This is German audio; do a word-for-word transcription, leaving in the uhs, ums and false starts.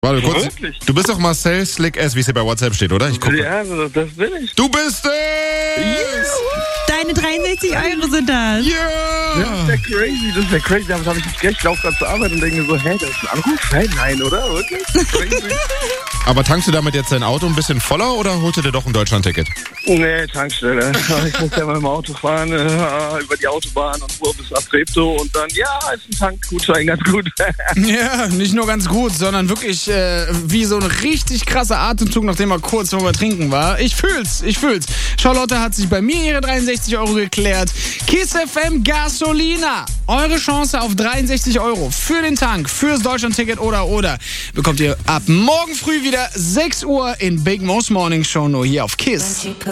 Warte, kurz. Wirklich? Du bist doch Marcel Slick S, wie es hier bei WhatsApp steht, oder? Ich guck mal. Ja, das bin ich. Du bist es! Deine dreiundsechzig Euro sind das. Ja! Das ist ja crazy, das ist ja crazy. Aber das habe ich nicht gleich. Ich laufe gerade zur Arbeit und denke mir so, hä, das ist ein Anruf? Hä, nein, oder? Wirklich? Crazy. Aber tankst du damit jetzt dein Auto ein bisschen voller oder holst du dir doch ein Deutschland-Ticket? Nee, Tankstelle. Ich muss ja mal im Auto fahren, äh, über die Autobahn und so bis nach Treptow und dann, ja, ist ein Tankgutschein ganz gut. Ja, nicht nur ganz gut, sondern wirklich äh, wie so ein richtig krasser Atemzug, nachdem er kurz vor Trinken war. Ich fühl's, ich fühl's. Charlotte hat sich bei mir ihre dreiundsechzig Euro geklärt. Kiss F M Gasolina. Eure Chance auf dreiundsechzig Euro für den Tank, fürs Deutschland-Ticket oder oder bekommt ihr ab morgen früh wieder sechs Uhr in Big Mo's Morning Show nur hier auf Kiss.